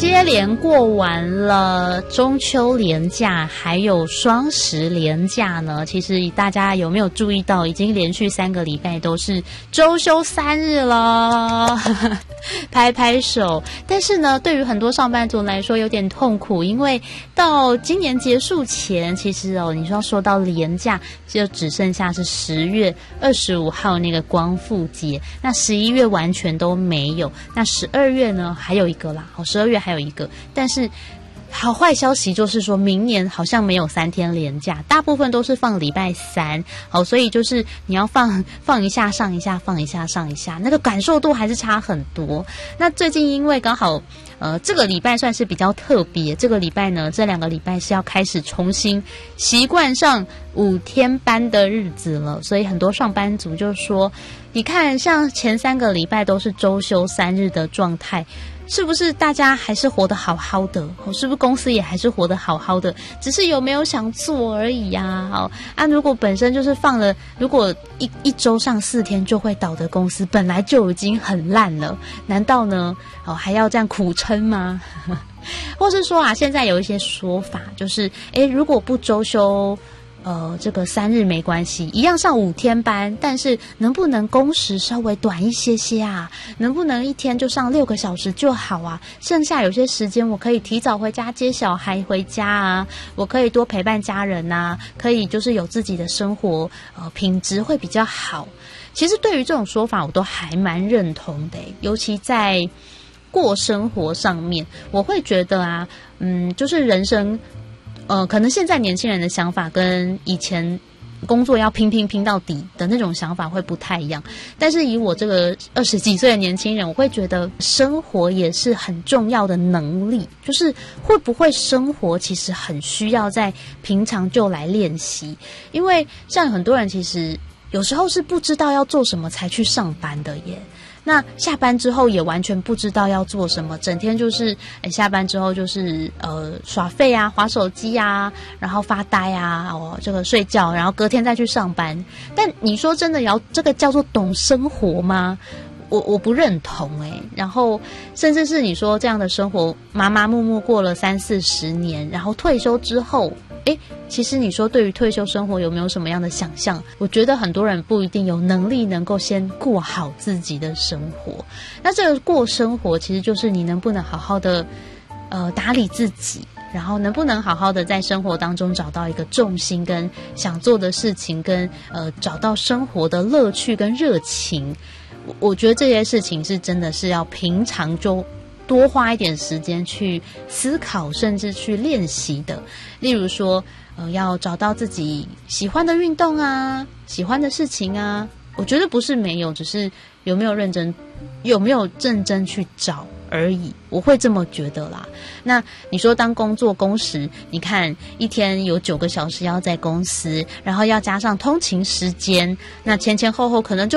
接连过完了中秋连假，还有双十连假呢。其实大家有没有注意到，已经连续3个礼拜都是周休3日了，拍拍手。但是呢，对于很多上班族来说有点痛苦，因为到今年结束前，其实你说到连假，就只剩下是10月25号那个光复节，那11月完全都没有，那12月呢还有一个啦，12月还有一个，但是好坏消息就是说明年好像没有3天连假，大部分都是放礼拜3，所以就是你要放一下上一下，放一下上一下，那个感受度还是差很多。那最近因为刚好这个礼拜算是比较特别，这个礼拜呢，这2个礼拜是要开始重新习惯上5天班的日子了，所以很多上班族就说，你看像前3个礼拜都是周休3日的状态，是不是大家还是活得好好的？是不是公司也还是活得好好的？只是有没有想做而已呀？如果本身就是放了，如果一周上4天就会倒的公司，本来就已经很烂了，难道呢还要这样苦撑吗？或是说现在有一些说法，就是如果不周休这个3日没关系，一样上5天班，但是能不能工时稍微短一些些啊？能不能一天就上6个小时就好啊？剩下有些时间我可以提早回家接小孩回家啊，我可以多陪伴家人啊，可以就是有自己的生活品质会比较好。其实对于这种说法我都还蛮认同的，尤其在过生活上面，我会觉得就是人生可能现在年轻人的想法跟以前工作要拼到底的那种想法会不太一样，但是以我这个20几岁的年轻人，我会觉得生活也是很重要的能力，就是会不会生活其实很需要在平常就来练习。因为像很多人其实有时候是不知道要做什么才去上班的耶，那下班之后也完全不知道要做什么，整天就是下班之后就是耍废啊，滑手机啊，然后发呆啊，这个睡觉，然后隔天再去上班。但你说真的这个叫做懂生活吗？我不认同然后甚至是你说这样的生活麻麻木木过了30-40年，然后退休之后其实你说对于退休生活有没有什么样的想象？我觉得很多人不一定有能力能够先过好自己的生活。那这个过生活其实就是你能不能好好的打理自己，然后能不能好好的在生活当中找到一个重心跟想做的事情，跟找到生活的乐趣跟热情。我觉得这些事情是真的是要平常就多花一点时间去思考，甚至去练习的。例如说要找到自己喜欢的运动啊，喜欢的事情啊，我觉得不是没有，只是有没有认真去找而已，我会这么觉得啦。那你说当工作工时，你看一天有9个小时要在公司，然后要加上通勤时间，那前后可能就